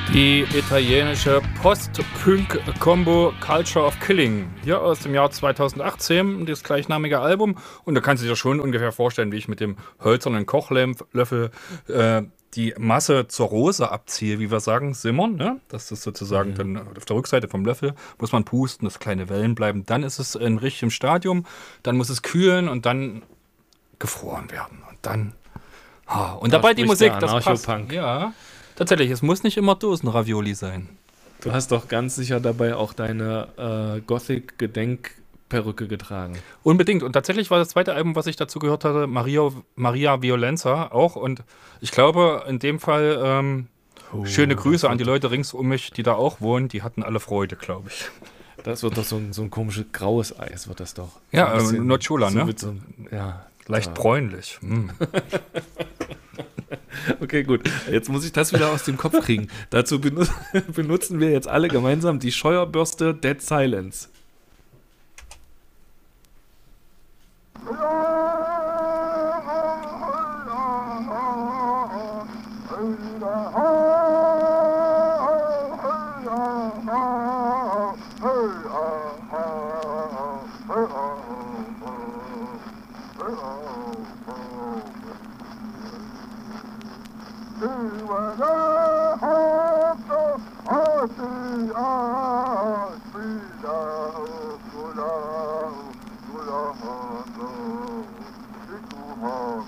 Die italienische Post-Punk-Combo Culture of Killing. Hier aus dem Jahr 2018, das gleichnamige Album. Und da kannst du dir schon ungefähr vorstellen, wie ich mit dem hölzernen Kochlöffel die Masse zur Rose abziehe, wie wir sagen, simmern. Ne? Das ist sozusagen dann auf der Rückseite vom Löffel, muss man pusten, dass kleine Wellen bleiben. Dann ist es in richtigem Stadium, dann muss es kühlen und dann gefroren werden. Und dann... und Da dabei die spricht Musik, der das passt. Anarcho-Punk. Ja, tatsächlich, es muss nicht immer Dosenravioli sein. Du hast doch ganz sicher dabei auch deine Gothic-Gedenkperücke getragen. Unbedingt. Und tatsächlich war das zweite Album, was ich dazu gehört hatte, Maria Violenza auch. Und ich glaube, in dem Fall schöne Grüße an die Leute rings um mich, die da auch wohnen. Die hatten alle Freude, glaube ich. Das wird doch so ein komisches graues Eis, wird das doch. Ja, so Nocciola, ne? Mit so, ja, Leicht bräunlich. Okay, gut. Jetzt muss ich das wieder aus dem Kopf kriegen. Dazu benutzen wir jetzt alle gemeinsam die Scheuerbürste Dead Silence.